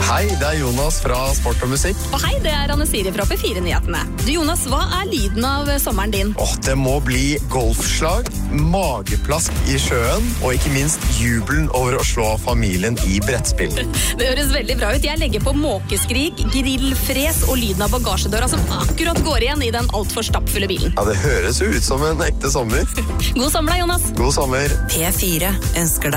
Hei, det Jonas fra Sport og Musikk. Og hei, det Anne Siri fra P4-nyhetene. Du Jonas, hva lyden av sommeren din? Det må bli golfslag, mageplask i sjøen, og ikke minst jubelen over å slå familien i brettspill. Det høres veldig bra ut. Jeg legger på måkeskrik, grillfres og lyden av bagasjedøra som akkurat går igjen i den alt for stappfulle bilen. Ja, det høres jo ut som en ekte sommer. God sommer da, Jonas. God sommer. P4 ønsker deg